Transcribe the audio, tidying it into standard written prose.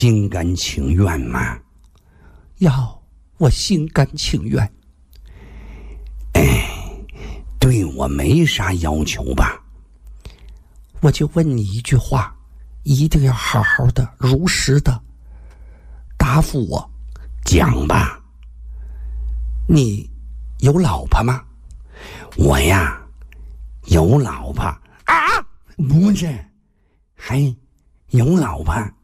心甘情愿吗？ 要，我心甘情愿。 对我没啥要求吧？ 我就问你一句话，一定要好好的、如实的答复我。 讲吧。 你有老婆吗？ 我呀，有老婆啊，不是，还有老婆。